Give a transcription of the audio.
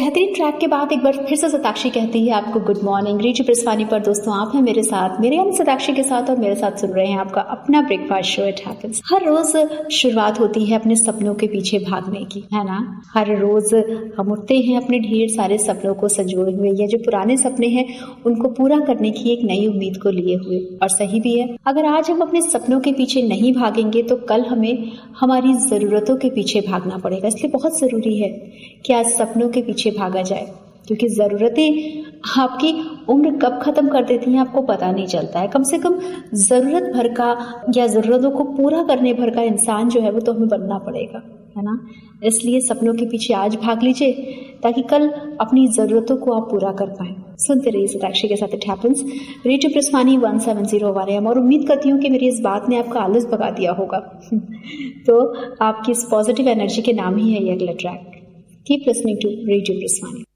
बेहतरीन ट्रैक के बाद एक बार फिर से सताक्षी कहती है आपको गुड मॉर्निंग। रिची प्रसवानी पर दोस्तों आप हैं मेरे साथ, मेरे यानी सताक्षी के साथ, और मेरे साथ सुन रहे हैं आपका अपना ब्रेकफास्ट शो इट हैपेंस। हर रोज शुरुआत होती है अपने सपनों के पीछे भागने की, है ना। हर रोज हम उठते हैं अपने ढेर सारे सपनों को संजोए हुए, या जो पुराने सपने हैं उनको पूरा करने की एक नई उम्मीद को लिए हुए। और सही भी है, अगर आज हम अपने सपनों के पीछे नहीं भागेंगे तो कल हमें हमारी जरूरतों के पीछे भागना पड़ेगा। इसलिए बहुत जरूरी है कि आज सपनों के पीछे भागा जाए, क्योंकि जरूरतें आपकी उम्र कब खत्म कर देती हैं आपको पता नहीं चलता है। कम से कम जरूरत भर का या जरूरतों को पूरा करने भर का इंसान जो है वो तो हमें बनना पड़ेगा, है ना। इसलिए सपनों के पीछे आज भाग लीजिए ताकि कल अपनी जरूरतों को आप पूरा कर पाए। सुनते रहिए सताक्षी के साथ इट हैपेंस, रेडियो प्रसवानी 170 वाले हम। और उम्मीद करती हूँ कि मेरी इस बात ने आपका आलस भगा दिया होगा तो आपकी इस पॉजिटिव एनर्जी के नाम ही है ये अगला track. Keep listening to radio प्रसवानी।